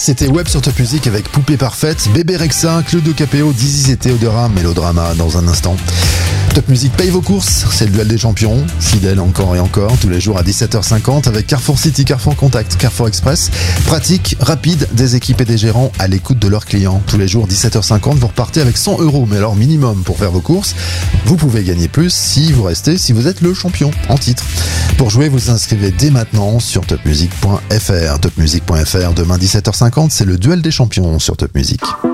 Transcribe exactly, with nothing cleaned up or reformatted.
C'était Web sur Top Music avec Poupée Parfaite, Bébé Rexa, Claudio Capéo, Dizzy et Théodora, Mélodrama dans un instant. Top Music paye vos courses, c'est le duel des champions, fidèle encore et encore, tous les jours à dix-sept heures cinquante avec Carrefour City, Carrefour Contact, Carrefour Express. Pratique, rapide, des équipes et des gérants à l'écoute de leurs clients. Tous les jours, dix-sept heures cinquante, vous repartez avec cent euros, mais alors minimum pour faire vos courses. Vous pouvez gagner plus si vous restez, si vous êtes le champion en titre. Pour jouer, vous inscrivez dès maintenant sur top music point f r. top music point f r, demain dix-sept heures cinquante, c'est le duel des champions sur Top Music.